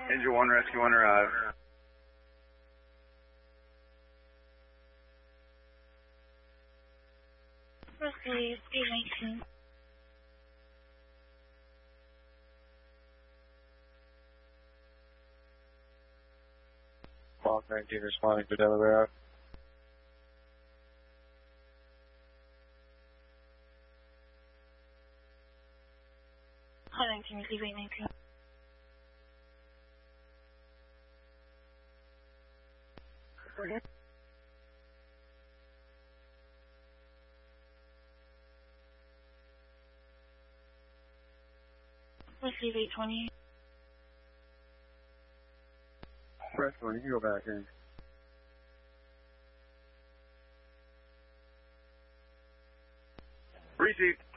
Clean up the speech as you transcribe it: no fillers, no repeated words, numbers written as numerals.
Angel 1, Rescue 1 arrive. Receive 819. Block 19 responding to Delaware. Hi, 19, receive 819. Receive 820. Rescue 1, you can go back in. Received.